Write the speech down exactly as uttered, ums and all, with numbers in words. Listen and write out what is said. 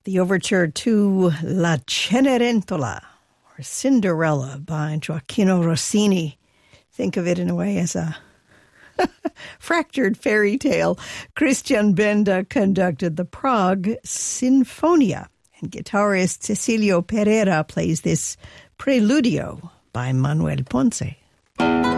The overture to La Cenerentola, or Cinderella, by Gioacchino Rossini. Think of it in a way as a fractured fairy tale. Christian Benda conducted the Prague Sinfonia, and guitarist Cecilio Pereira plays this Preludio by Manuel Ponce.